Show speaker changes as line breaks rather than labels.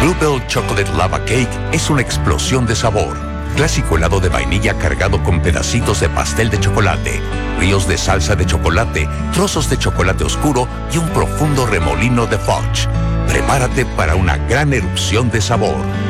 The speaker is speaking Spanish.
Bluebell Chocolate Lava Cake es una explosión de sabor. Clásico helado de vainilla cargado con pedacitos de pastel de chocolate, ríos de salsa de chocolate, trozos de chocolate oscuro y un profundo remolino de fudge. Prepárate para una gran erupción de sabor.